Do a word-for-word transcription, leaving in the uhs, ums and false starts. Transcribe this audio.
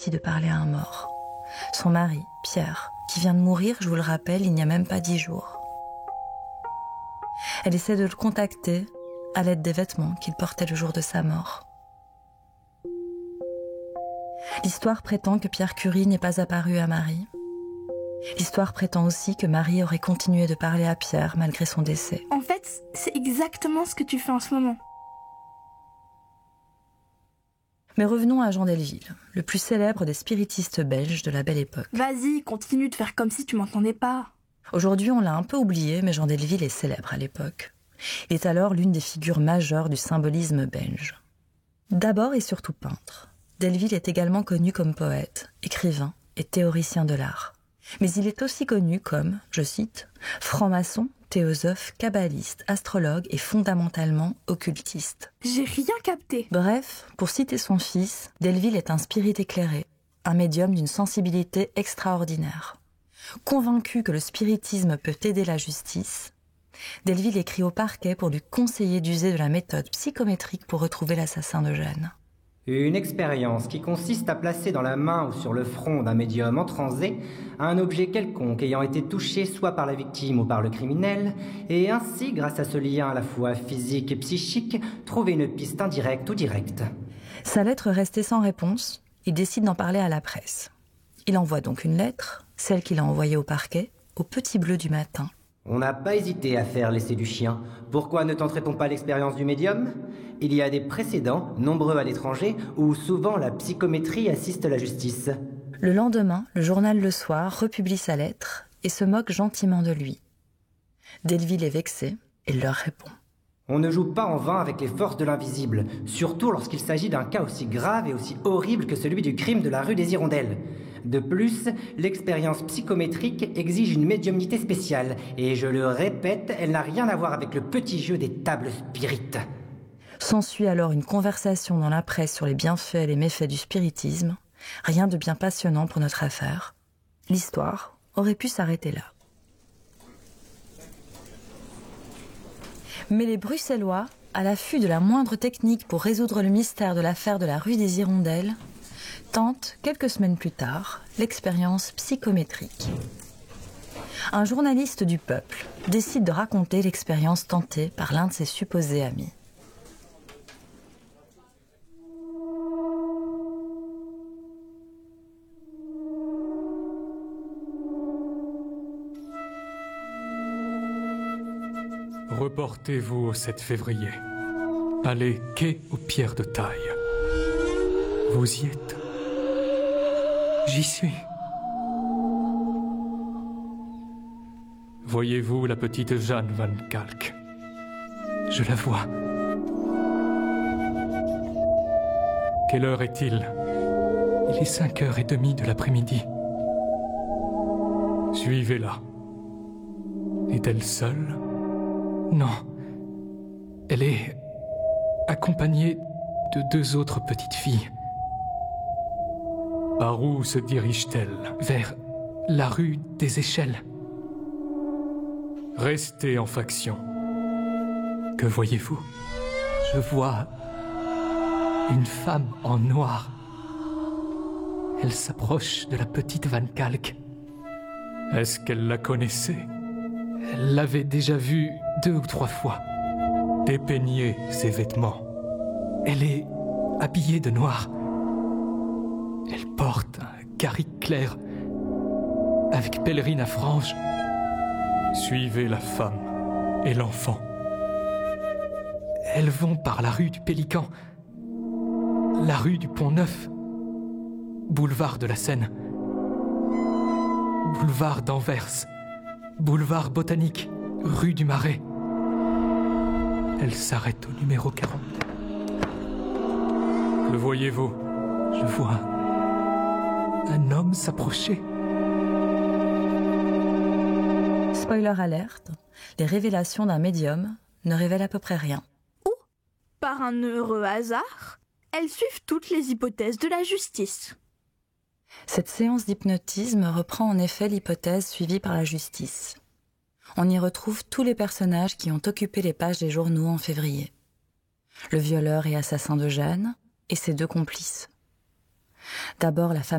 aussi de parler à un mort. Son mari, Pierre, qui vient de mourir, je vous le rappelle, il n'y a même pas dix jours. Elle essaie de le contacter à l'aide des vêtements qu'il portait le jour de sa mort. L'histoire prétend que Pierre Curie n'est pas apparu à Marie. L'histoire prétend aussi que Marie aurait continué de parler à Pierre malgré son décès. En fait, c'est exactement ce que tu fais en ce moment. Mais revenons à Jean Delville, le plus célèbre des spiritistes belges de la Belle Époque. Vas-y, continue de faire comme si tu m'entendais pas. Aujourd'hui, on l'a un peu oublié, mais Jean Delville est célèbre à l'époque. Il est alors l'une des figures majeures du symbolisme belge. D'abord et surtout peintre, Delville est également connu comme poète, écrivain et théoricien de l'art. Mais il est aussi connu comme, je cite, franc-maçon, théosophe, kabbaliste, astrologue et fondamentalement occultiste. J'ai rien capté. Bref, pour citer son fils, Delville est un spirit éclairé, un médium d'une sensibilité extraordinaire. Convaincu que le spiritisme peut aider la justice, Delville écrit au parquet pour lui conseiller d'user de la méthode psychométrique pour retrouver l'assassin de Jeanne. Une expérience qui consiste à placer dans la main ou sur le front d'un médium entrancé un objet quelconque ayant été touché soit par la victime ou par le criminel, et ainsi, grâce à ce lien à la fois physique et psychique, trouver une piste indirecte ou directe. Sa lettre restée sans réponse, il décide d'en parler à la presse. Il envoie donc une lettre, celle qu'il a envoyée au parquet, au Petit Bleu du matin. On n'a pas hésité à faire l'essai du chien. Pourquoi ne tenterait-on pas l'expérience du médium ? Il y a des précédents, nombreux à l'étranger, où souvent la psychométrie assiste la justice. Le lendemain, le journal Le Soir republie sa lettre et se moque gentiment de lui. Delville est vexé et leur répond. On ne joue pas en vain avec les forces de l'invisible, surtout lorsqu'il s'agit d'un cas aussi grave et aussi horrible que celui du crime de la rue des Hirondelles. De plus, l'expérience psychométrique exige une médiumnité spéciale, et je le répète, elle n'a rien à voir avec le petit jeu des tables spirites. S'ensuit alors une conversation dans la presse sur les bienfaits et les méfaits du spiritisme. Rien de bien passionnant pour notre affaire. L'histoire aurait pu s'arrêter là. Mais les Bruxellois, à l'affût de la moindre technique pour résoudre le mystère de l'affaire de la rue des Hirondelles, tentent, quelques semaines plus tard, l'expérience psychométrique. Un journaliste du Peuple décide de raconter l'expérience tentée par l'un de ses supposés amis. Reportez-vous au sept février. Allez quai aux pierres de taille. Vous y êtes. J'y suis. Voyez-vous la petite Jeanne Van Kalk? Je la vois. Quelle heure est-il? Il est cinq heures et demie de l'après-midi. Suivez-la. Est-elle seule? Non. Elle est accompagnée de deux autres petites filles. Par où se dirige-t-elle? Vers la rue des Échelles. Restez en faction. Que voyez-vous? Je vois une femme en noir. Elle s'approche de la petite Van Kalk. Est-ce qu'elle la connaissait? Elle l'avait déjà vue deux ou trois fois. Dépeignez ses vêtements. Elle est habillée de noir. Elle porte un carrick clair avec pèlerine à franges. Suivez la femme et l'enfant. Elles vont par la rue du Pélican, la rue du Pont-Neuf, boulevard de la Seine, boulevard d'Anvers, boulevard Botanique, rue du Marais. Elle s'arrête au numéro quarante. Le voyez-vous? Je vois un homme s'approcher. Spoiler alerte, les révélations d'un médium ne révèlent à peu près rien. Ou, par un heureux hasard, elles suivent toutes les hypothèses de la justice. Cette séance d'hypnotisme reprend en effet l'hypothèse suivie par la justice. On y retrouve tous les personnages qui ont occupé les pages des journaux en février. Le violeur et assassin de Jeanne et ses deux complices. D'abord la femme